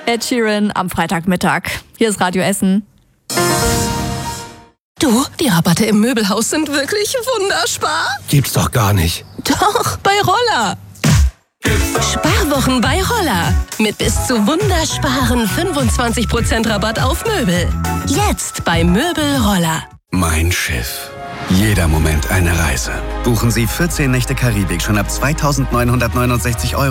Ed Sheeran am Freitagmittag. Hier ist Radio Essen. Du, die Rabatte im Möbelhaus sind wirklich wunderspar. Gibt's doch gar nicht. Doch, bei Roller. Sparwochen bei Roller. Mit bis zu wundersparen 25% Rabatt auf Möbel. Jetzt bei Möbel Roller. Mein Schiff. Jeder Moment eine Reise. Buchen Sie 14 Nächte Karibik schon ab 2.969 €